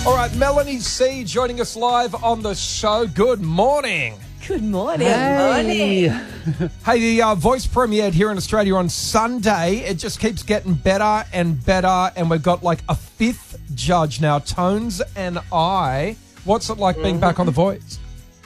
All right, Melanie C joining us live on the show. Good morning. Good morning. Hey, the Voice premiered here in Australia on Sunday. It just keeps getting better and better, and we've got like a fifth judge now, Tones and I. What's it like being back on The Voice?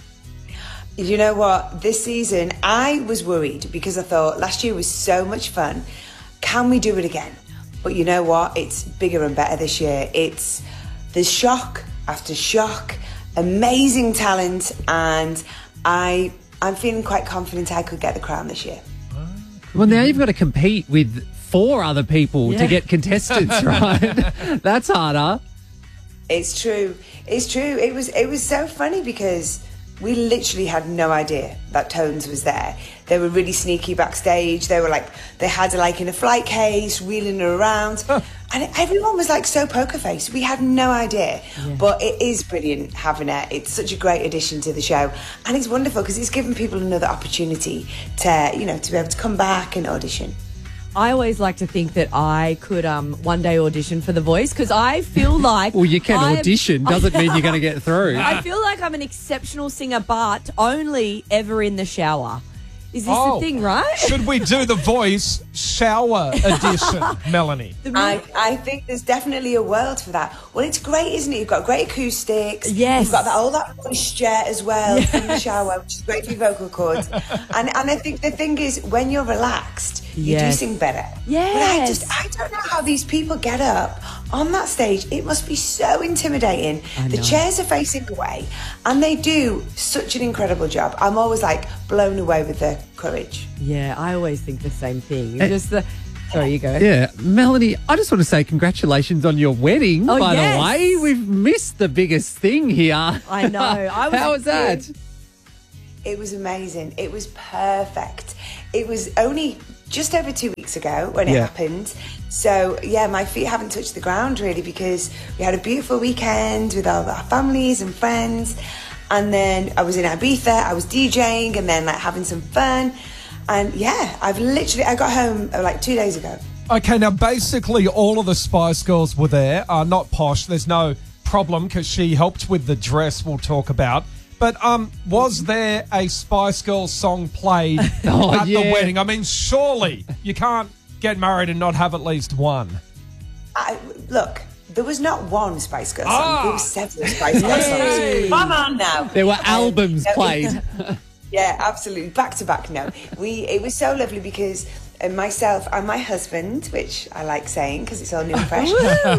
You know what? This season, I was worried because I thought last year was so much fun. Can we do it again? But you know what? It's bigger and better this year. There's shock after shock, amazing talent, and I'm feeling quite confident I could get the crown this year. Well, now you've got to compete with 4 other people to get contestants, right? That's harder. It's true. It's true. It was so funny because we literally had no idea that Tones was there. They were really sneaky backstage. They had her in a flight case, wheeling her around. And everyone was so poker faced. We had no idea. Yeah. But it is brilliant having her. It's such a great addition to the show. And it's wonderful because it's given people another opportunity to be able to come back and audition. I always like to think that I could one day audition for The Voice because I feel like... Well, you can audition. Doesn't mean you're going to get through. I feel like I'm an exceptional singer, but only ever in the shower. Is this the thing, right? Should we do The Voice shower edition, Melanie? I think there's definitely a world for that. Well, it's great, isn't it? You've got great acoustics. Yes. You've got all that moisture as well in the shower, which is great for your vocal cords. And I think the thing is, when you're relaxed, you do sing better. Yes. But I don't know how these people get up on that stage. It must be so intimidating. The chairs are facing away, and they do such an incredible job. I'm always blown away with their courage. Yeah, I always think the same thing. Sorry, you go. Yeah, Melanie, I just want to say congratulations on your wedding, by the way. We've missed the biggest thing here. I know. How was that? It was amazing. It was perfect. It was only just over 2 weeks ago when it happened. So, my feet haven't touched the ground really because we had a beautiful weekend with all our families and friends. And then I was in Ibiza, I was DJing and then having some fun. And I got home 2 days ago. Okay, now basically all of the Spice Girls were there. Not Posh, there's no problem because she helped with the dress we'll talk about. But was there a Spice Girls song played at the wedding? I mean, surely you can't get married and not have at least one. Look, there was not one Spice Girls song. There were several Spice Girls songs. Come on now. There were albums played. Yeah, absolutely. Back to back, no. It was so lovely because myself and my husband, which I like saying because it's all new and fresh,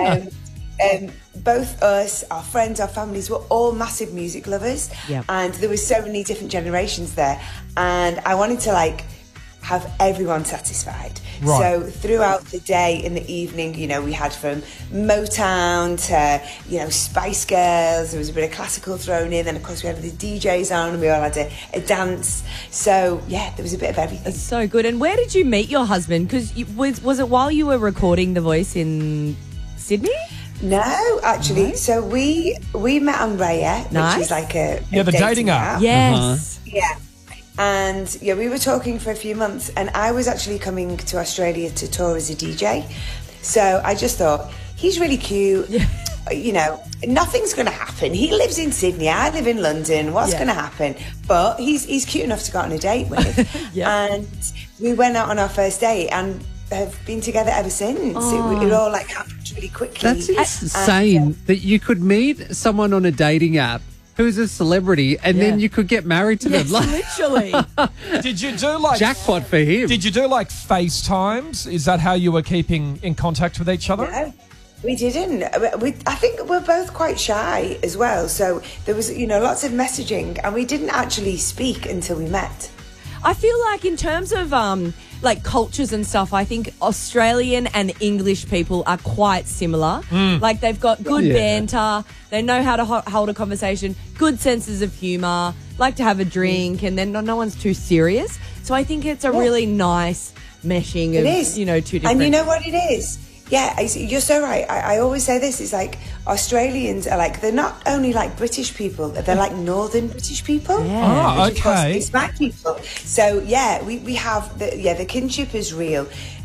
both us, our friends, our families were all massive music lovers. Yep. And there were so many different generations there. And I wanted to have everyone satisfied. Right. So throughout the day, in the evening, we had from Motown to, Spice Girls. There was a bit of classical thrown in. Then, of course, we had the DJs on and we all had a dance. So, there was a bit of everything. That's so good. And where did you meet your husband? Because was it while you were recording The Voice in Sydney? No, actually. So we met on Raya, which is a the dating app. Yes. Yeah. And we were talking for a few months, and I was actually coming to Australia to tour as a DJ. So I just thought, he's really cute. Yeah. Nothing's going to happen. He lives in Sydney. I live in London. What's going to happen? But he's cute enough to go on a date with. And we went out on our first date and have been together ever since. It all happened really quickly. That's insane that you could meet someone on a dating app who's a celebrity and then you could get married to them. Literally. Did you do jackpot for him? Did you do FaceTimes? Is that how you were keeping in contact with each other? No, we didn't. I think we're both quite shy as well. So there was, lots of messaging, and we didn't actually speak until we met. I feel like in terms of cultures and stuff, I think Australian and English people are quite similar. They've got good banter, they know how to hold a conversation, good senses of humour, like to have a drink, and then no one's too serious. So I think it's a really nice meshing of, two different... And you know what it is? Yeah, you're so right. I always say this, it's Australians are they're not only British people, they're Northern British people. Yeah. Oh, okay. It's black people. So, we have, the kinship is real.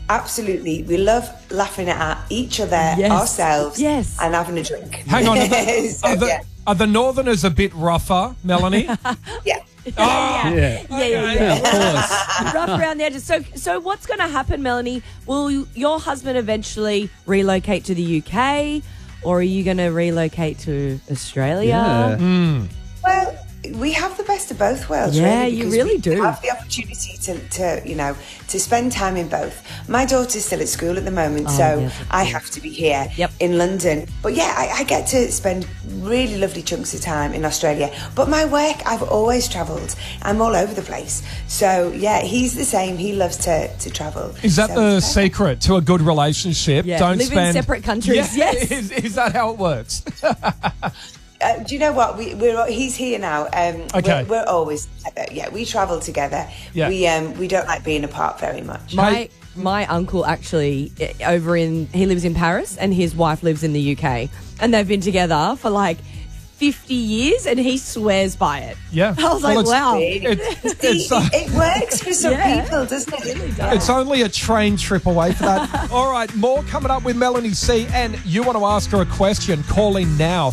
Absolutely. We love laughing at each other, Yes. ourselves, Yes. and having a drink. Hang on. So, yeah. Are the Northerners a bit rougher, Melanie? Yeah. Yeah. Yeah. Of course. Rough around the edges. So what's going to happen, Melanie? Will your husband eventually relocate to the UK, or are you going to relocate to Australia? Yeah. Well, we have the best of both worlds. Yeah, really, you because really we do. have the opportunity to spend time in both. My daughter's still at school at the moment, so yes, of I have to be here Yep. in London. But yeah, I get to spend really lovely chunks of time in Australia. But my work, I've always travelled. I'm all over the place. So yeah, he's the same. He loves to travel. Is that So the it's perfect. secret to a good relationship? Yeah, Don't live in spend separate countries, yes. Is that how it works? Do you know what? He's here now. Okay. We're always together. Yeah, we travel together. Yeah. We don't like being apart very much. My uncle actually he lives in Paris and his wife lives in the UK, and they've been together for like 50 years, and he swears by it. Yeah. I was like, Well, wow. It works for some Yeah. people, doesn't it? It really does. It's only a train trip away for that. All right, more coming up with Melanie C. And you want to ask her a question, call in now,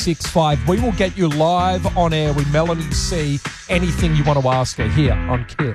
131065. We will get you live on air with Melanie C. Anything you want to ask her here on KISS.